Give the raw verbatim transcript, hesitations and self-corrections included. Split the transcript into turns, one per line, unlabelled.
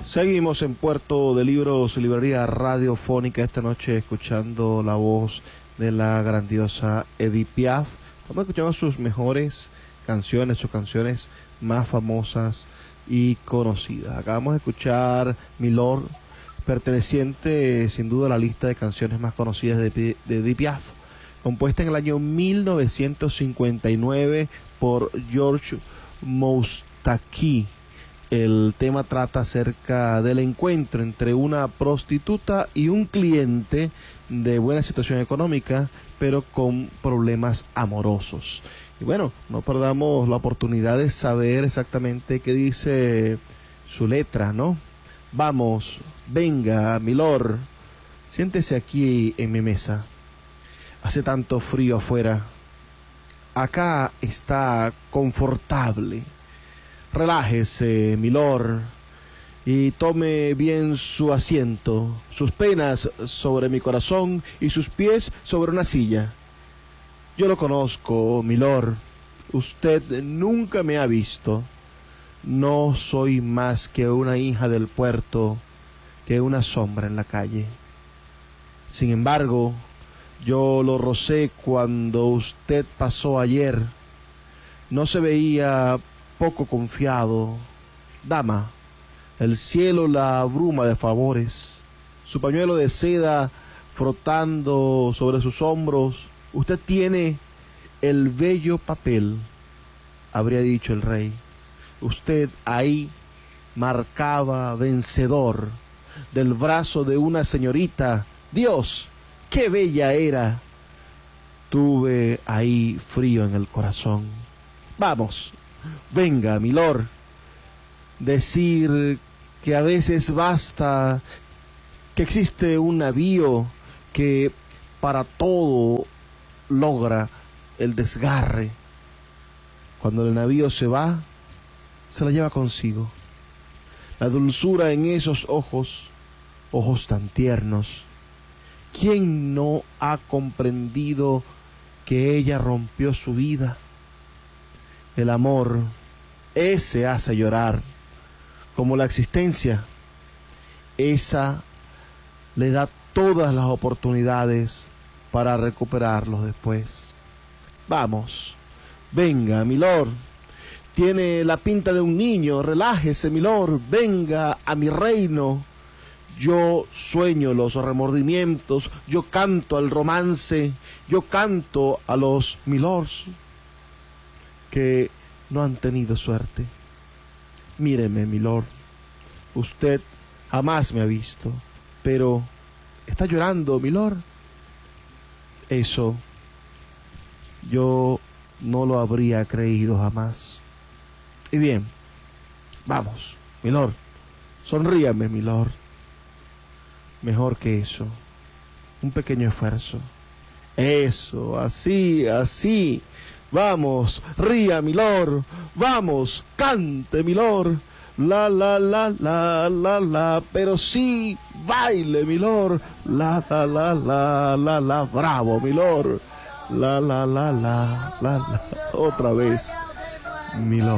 Seguimos en Puerto de Libros, librería radiofónica, esta noche escuchando la voz de la grandiosa Edith Piaf. Estamos escuchando sus mejores canciones, sus canciones más famosas y conocidas. Acabamos de escuchar Milord, perteneciente sin duda a la lista de canciones más conocidas de, de Edith Piaf, compuesta en el año mil novecientos cincuenta y nueve por George Moustaki. El tema trata acerca del encuentro entre una prostituta y un cliente de buena situación económica, pero con problemas amorosos. Y bueno, no perdamos la oportunidad de saber exactamente qué dice su letra, ¿no? Vamos, venga, Milord, siéntese aquí en mi mesa. Hace tanto frío afuera. Acá está confortable. Relájese, Milord, y tome bien su asiento, sus penas sobre mi corazón y sus pies sobre una silla. Yo lo conozco, Milord, usted nunca me ha visto. No soy más que una hija del puerto, que una sombra en la calle. Sin embargo, yo lo rocé cuando usted pasó ayer. No se veía poco confiado. Dama, el cielo la abruma de favores. Su pañuelo de seda frotando sobre sus hombros. Usted tiene el bello papel, habría dicho el rey. Usted ahí marcaba vencedor del brazo de una señorita. Dios, qué bella era. Tuve ahí frío en el corazón. Vamos, venga, Milord, decir que a veces basta, que existe un navío que para todo logra el desgarre. Cuando el navío se va, se la lleva consigo. La dulzura en esos ojos, ojos tan tiernos. ¿Quién no ha comprendido que ella rompió su vida? El amor, ese hace llorar, como la existencia. Esa le da todas las oportunidades para recuperarlos después. Vamos, venga, Milord, tiene la pinta de un niño, relájese, Milord, venga a mi reino. Yo sueño los remordimientos, yo canto al romance, yo canto a los milords que no han tenido suerte. Míreme, Milord, usted jamás me ha visto, pero ¿está llorando, Milord? Eso yo no lo habría creído jamás. Y bien, vamos, Milord, sonríame, Milord. Mejor que eso, un pequeño esfuerzo. Eso, así, así. Vamos, ría, Milord. Vamos, cante, Milord. La, la, la, la, la, la. Pero sí, baile, Milord. La, la, la, la, la, la. Bravo, Milord. La, la, la, la, la, la. Otra vez, Milord.